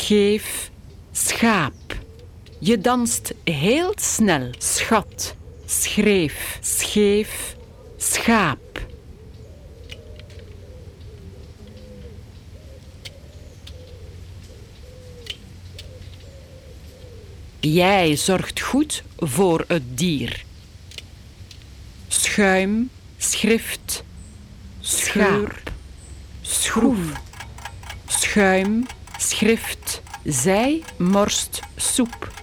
scheef, schaap. Je danst heel snel, schat. Schreef, scheef, schaap. Jij zorgt goed voor het dier. Schuim, schrift, scheur, schroef. Schuim, schrift, zij morst soep.